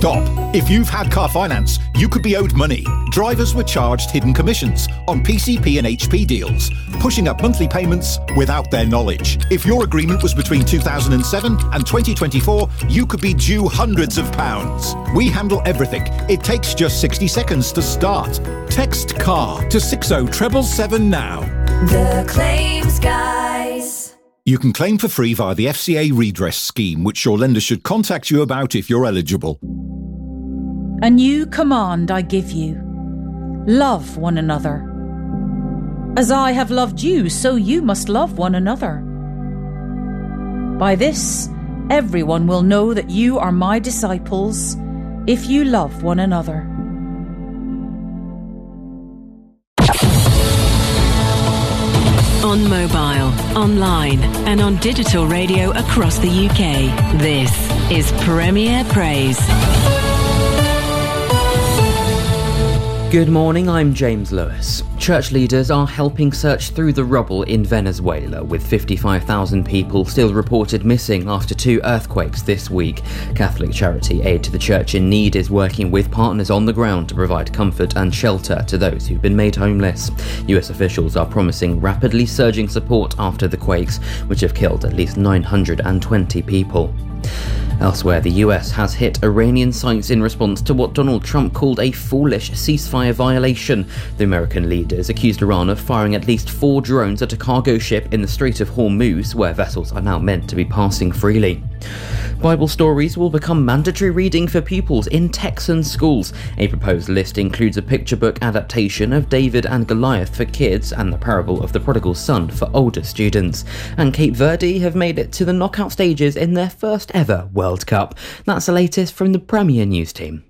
Stop. If you've had car finance, you could be owed money. Drivers were charged hidden commissions on PCP and HP deals, pushing up monthly payments without their knowledge. If your agreement was between 2007 and 2024, you could be due hundreds of pounds. We handle everything. It takes just 60 seconds to start. Text CAR to 60777 now. The Claims Guys. You can claim for free via the FCA redress scheme, which your lender should contact you about if you're eligible. A new command I give you. Love one another. As I have loved you, so you must love one another. By this, everyone will know that you are my disciples, if you love one another. On mobile, online and on digital radio across the UK, this is Premier Praise. Good morning, I'm James Lewis. Church leaders are helping search through the rubble in Venezuela, with 55,000 people still reported missing after 2 earthquakes this week. Catholic charity Aid to the Church in Need is working with partners on the ground to provide comfort and shelter to those who've been made homeless. US officials are promising rapidly surging support after the quakes, which have killed at least 920 people. Elsewhere, the US has hit Iranian sites in response to what Donald Trump called a foolish ceasefire violation. The American leaders accused Iran of firing at least 4 drones at a cargo ship in the Strait of Hormuz, where vessels are now meant to be passing freely. Bible stories will become mandatory reading for pupils in Texan schools. A proposed list includes a picture book adaptation of David and Goliath for kids and the parable of the prodigal son for older students. And Cape Verde have made it to the knockout stages in their first ever World Cup. That's the latest from the Premier News team.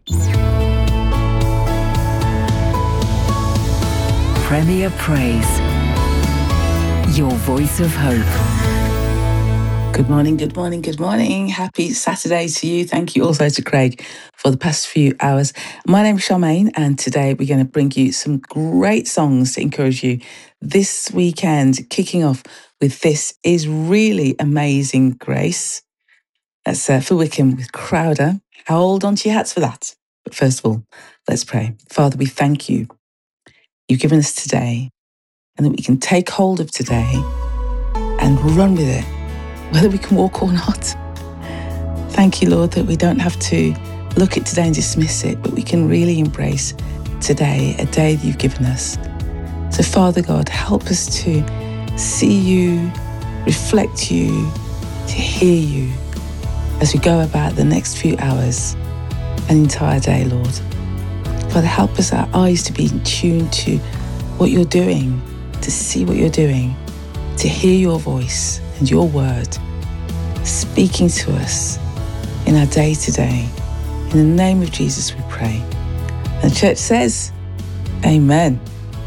Premier Praise. Your voice of hope. Good morning, good morning, good morning. Happy Saturday to you. Thank you also to Craig for the past few hours. My name is Charmaine, and today we're going to bring you some great songs to encourage you this weekend, kicking off with This Is Really Amazing Grace. That's Phil Wickham with Crowder. Hold on to your hats for that. But first of all, let's pray. Father, we thank you. You've given us today, and that we can take hold of today and run with it, whether we can walk or not. Thank you, Lord, that we don't have to look at today and dismiss it, but we can really embrace today, a day that you've given us. So, Father God, help us to see you, reflect you, to hear you as we go about the next few hours and entire day, Lord. Father, help us, our eyes to be in tune to what you're doing, to see what you're doing, to hear your voice and your word speaking to us in our day to day. In the name of Jesus we pray. And the church says, Amen.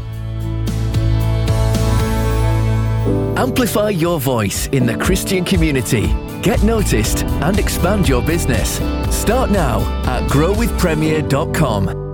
Amplify your voice in the Christian community. Get noticed and expand your business. Start now at growwithpremier.com.